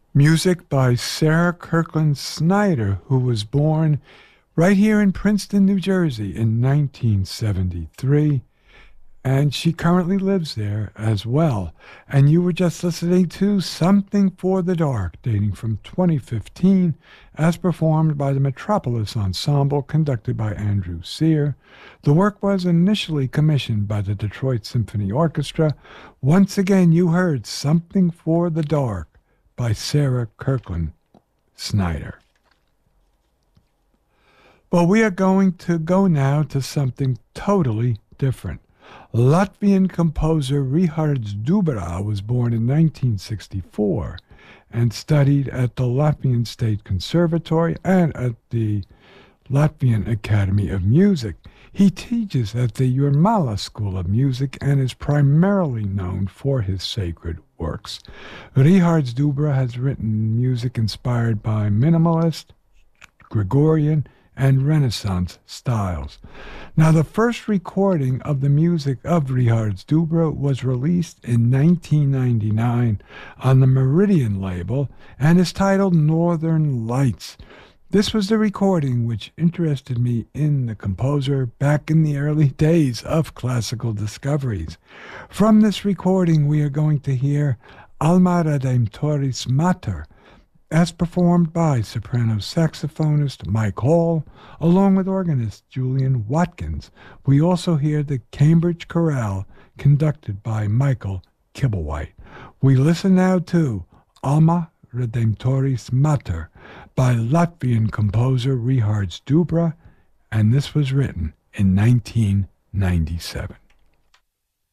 Music by Sarah Kirkland Snyder, who was born right here in Princeton, New Jersey in 1973. And she currently lives there as well. And you were just listening to Something for the Dark, dating from 2015, as performed by the Metropolis Ensemble, conducted by Andrew Sear. The work was initially commissioned by the Detroit Symphony Orchestra. Once again, you heard Something for the Dark by Sarah Kirkland Snyder. Well, we are going to go now to something totally different. Latvian composer Rihards Dubra was born in 1964 and studied at the Latvian State Conservatory and at the Latvian Academy of Music. He teaches at the Jurmala School of Music and is primarily known for his sacred works. Rihards Dubra has written music inspired by minimalist, Gregorian, and Renaissance styles. Now, the first recording of the music of Rihards Dubra was released in 1999 on the Meridian label and is titled Northern Lights. This was the recording which interested me in the composer back in the early days of classical discoveries. From this recording, we are going to hear Alma Redemptoris Mater, as performed by soprano saxophonist Mike Hall, along with organist Julian Watkins. We also hear the Cambridge Chorale, conducted by Michael Kibblewhite. We listen now to Alma Redemptoris Mater by Latvian composer Rihards Dubra, and this was written in 1997.